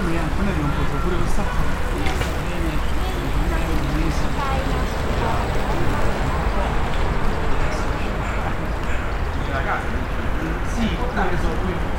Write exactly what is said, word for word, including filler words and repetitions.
me, a me non posso pure questa ragazzi, sì, dai, sono qui.